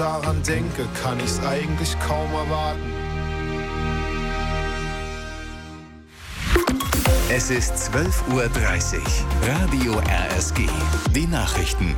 daran denke, kann ich's eigentlich kaum erwarten. Es ist 12:30 Uhr. Radio RSG. Die Nachrichten.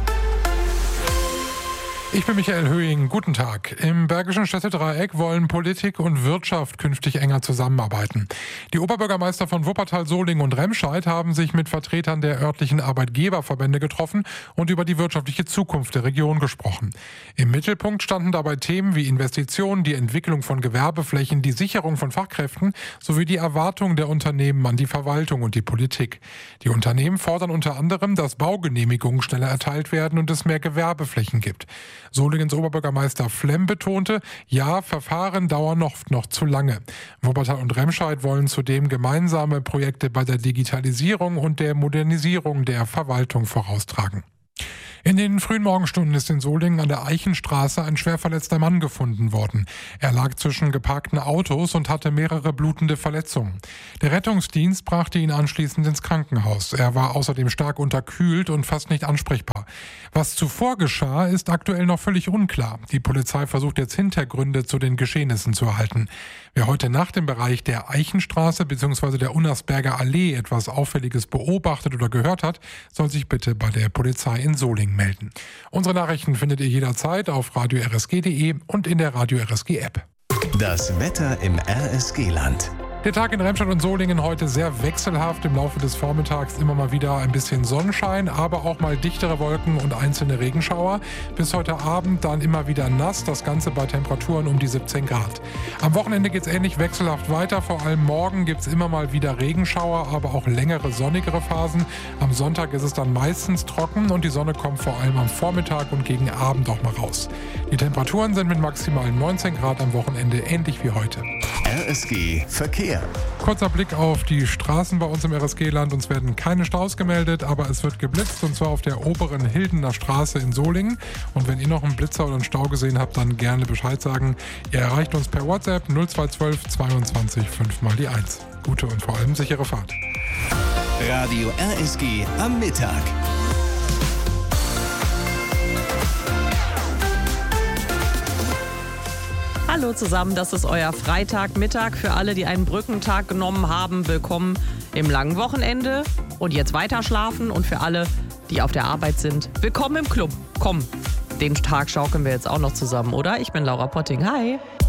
Ich bin Michael Höhing. Guten Tag. Im Bergischen Städtedreieck wollen Politik und Wirtschaft künftig enger zusammenarbeiten. Die Oberbürgermeister von Wuppertal, Solingen und Remscheid haben sich mit Vertretern der örtlichen Arbeitgeberverbände getroffen und über die wirtschaftliche Zukunft der Region gesprochen. Im Mittelpunkt standen dabei Themen wie Investitionen, die Entwicklung von Gewerbeflächen, die Sicherung von Fachkräften sowie die Erwartungen der Unternehmen an die Verwaltung und die Politik. Die Unternehmen fordern unter anderem, dass Baugenehmigungen schneller erteilt werden und es mehr Gewerbeflächen gibt. Solingens Oberbürgermeister Flemm betonte, ja, Verfahren dauern noch zu lange. Wuppertal und Remscheid wollen zudem gemeinsame Projekte bei der Digitalisierung und der Modernisierung der Verwaltung voraustragen. In den frühen Morgenstunden ist in Solingen an der Eichenstraße ein schwer verletzter Mann gefunden worden. Er lag zwischen geparkten Autos und hatte mehrere blutende Verletzungen. Der Rettungsdienst brachte ihn anschließend ins Krankenhaus. Er war außerdem stark unterkühlt und fast nicht ansprechbar. Was zuvor geschah, ist aktuell noch völlig unklar. Die Polizei versucht jetzt Hintergründe zu den Geschehnissen zu erhalten. Wer heute Nacht im Bereich der Eichenstraße bzw. der Unnersberger Allee etwas Auffälliges beobachtet oder gehört hat, soll sich bitte bei der Polizei in Solingen melden. Unsere Nachrichten findet ihr jederzeit auf radio-rsg.de und in der Radio RSG App. Das Wetter im RSG-Land. Der Tag in Remscheid und Solingen heute sehr wechselhaft. Im Laufe des Vormittags immer mal wieder ein bisschen Sonnenschein, aber auch mal dichtere Wolken und einzelne Regenschauer. Bis heute Abend dann immer wieder nass, das Ganze bei Temperaturen um die 17 Grad. Am Wochenende geht es ähnlich wechselhaft weiter. Vor allem morgen gibt es immer mal wieder Regenschauer, aber auch längere, sonnigere Phasen. Am Sonntag ist es dann meistens trocken und die Sonne kommt vor allem am Vormittag und gegen Abend auch mal raus. Die Temperaturen sind mit maximal 19 Grad am Wochenende ähnlich wie heute. RSG Verkehr. Kurzer Blick auf die Straßen bei uns im RSG-Land. Uns werden keine Staus gemeldet, aber es wird geblitzt und zwar auf der oberen Hildener Straße in Solingen. Und wenn ihr noch einen Blitzer oder einen Stau gesehen habt, dann gerne Bescheid sagen. Ihr erreicht uns per WhatsApp 0212 22 5 mal die 1. Gute und vor allem sichere Fahrt. Radio RSG am Mittag. Hallo zusammen, das ist euer Freitagmittag. Für alle, die einen Brückentag genommen haben, willkommen im langen Wochenende und jetzt weiter schlafen. Und für alle, die auf der Arbeit sind, willkommen im Club. Komm, den Tag schaukeln wir jetzt auch noch zusammen, oder? Ich bin Laura Potting. Hi.